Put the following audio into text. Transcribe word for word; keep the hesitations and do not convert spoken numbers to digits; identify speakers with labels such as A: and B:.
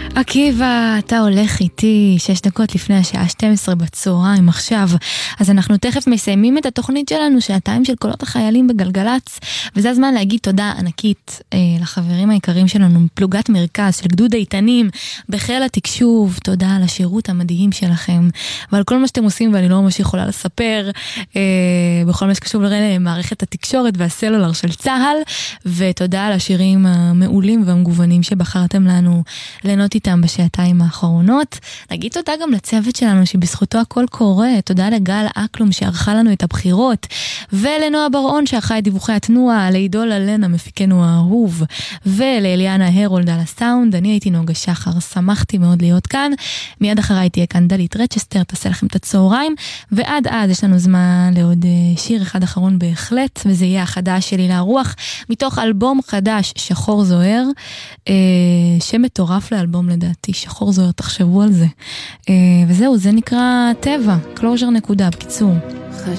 A: עקיבא, אתה הולך איתי שש דקות לפני השעה שתים עשרה בצהריים עכשיו. אז אנחנו תכף מסיימים את התוכנית שלנו, שעתיים של קולות החיילים בגלגלץ, וזה הזמן להגיד תודה ענקית אה, לחברים היקרים שלנו מפלוגת מרכז של גדוד איתנים בחיל התקשוב. תודה על השירות המדהים שלכם ועל כל מה שאתם עושים, ואני לא ממש יכולה לספר אה, בכל מה שקשור למערכת התקשורת והסלולר של צהל. ותודה על השירים המעולים והמגוונים שבחרתם לנו ליהנות איתם בשעתיים האחרונות. נגיד תודה גם לצוות שלנו שבזכותו הכל קורה. תודה לגל אקלום שערכה לנו את הבחירות, ולנועה ברעון שערכה את דיווחי התנועה, לעידול אלנה מפיקנו האהוב, ולאליאנה הרולד על הסאונד. אני הייתי נוגה שחר, שמחתי מאוד להיות כאן. מיד אחריי תהיה כאן דלית רצ'סטר, תעשה לכם את הצהריים, ועד אז יש לנו זמן לעוד שיר אחד אחרון בהחלט, וזה יהיה החדש שלי לרוח מתוך אלבום חדש, שחור זוהר, שם מטורף לאלבום לדעתי, שחור זוהר, תחשבו על זה. וזהו, זה נקרא טבע, קלוז'ר נקודה, בקיצור.